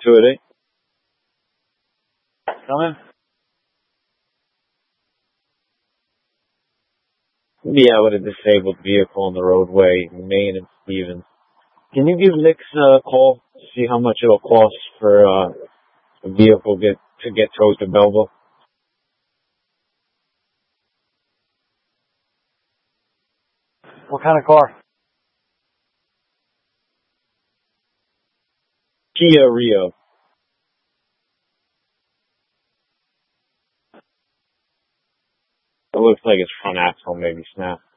2 8. Come in. Yeah, with a disabled vehicle on the roadway, Main and Stevens. Can you give Nick's a call to see how much it'll cost for a vehicle to get towed to Belleville? What kind of car? Kia Rio. It looks like its front axle maybe snapped.